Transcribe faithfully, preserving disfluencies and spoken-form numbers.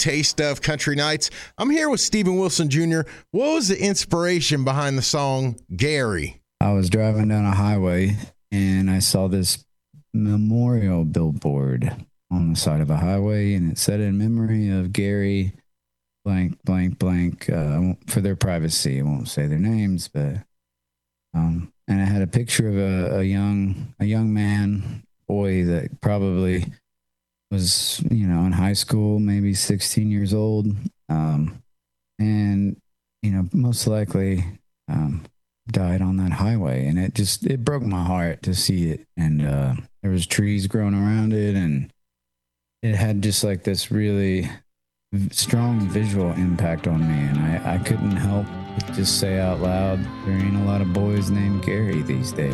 taste of country nights. I'm here with Steven Wilson Junior What was the inspiration behind the song Gary? I was driving down a highway and I saw this memorial billboard on the side of a highway, and it said in memory of Gary blank, blank, blank, uh, for their privacy. I won't say their names, but, um, and I had a picture of a, a young, a young man, boy that probably was, you know, in high school, maybe sixteen years old. Um, and, you know, most likely, um, died on that highway, and it just, it broke my heart to see it. And, uh, there was trees growing around it, and it had just like this really strong visual impact on me. And I, I couldn't help but just say out loud, there ain't a lot of boys named Gary these days.